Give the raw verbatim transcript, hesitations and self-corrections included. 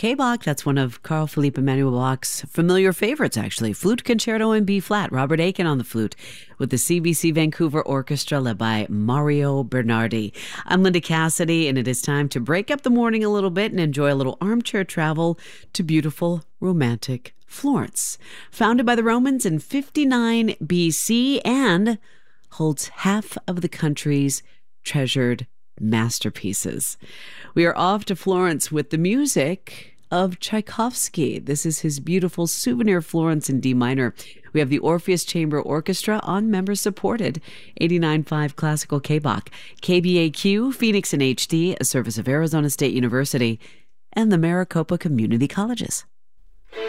K-Bach. That's one of Carl Philipp Emanuel Bach's familiar favorites, actually. Flute Concerto in B-flat. Robert Aiken on the flute with the C B C Vancouver Orchestra led by Mario Bernardi. I'm Linda Cassidy, and it is time to break up the morning a little bit and enjoy a little armchair travel to beautiful, romantic Florence. Founded by the Romans in fifty-nine B C and holds half of the country's treasured masterpieces. We are off to Florence with the music of Tchaikovsky. This is his beautiful Souvenir Florence in D minor. We have the Orpheus Chamber Orchestra on member-supported eighty-nine point five Classical K-Bach, K B A Q, Phoenix in H D, a service of Arizona State University, and the Maricopa Community Colleges.